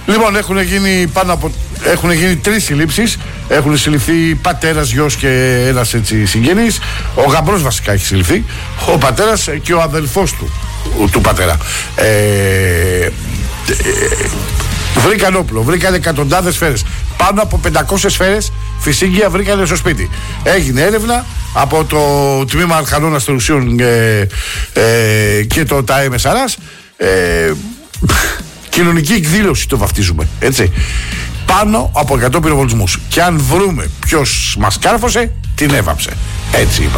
Λοιπόν, έχουν γίνει 3 συλλήψεις. Έχουν συλληφθεί πατέρας, γιος και ένας έτσι συγγενής. Ο γαμπρός βασικά έχει συλληφθεί. Ο πατέρας και ο αδελφός του πατέρα. Βρήκαν όπλο, βρήκαν εκατοντάδες σφαίρες. Πάνω από 500 σφαίρες φυσίγγια βρήκαν στο σπίτι. Έγινε έρευνα από το Τμήμα Αρχανών Αστυνομικών και το ΤΑΕ Μεσαράς. Κοινωνική εκδήλωση το βαφτίζουμε, έτσι. Πάνω από 100 πυροβολισμούς. Και αν βρούμε ποιος μας κάρφωσε, την έβαψε. Έτσι είπα.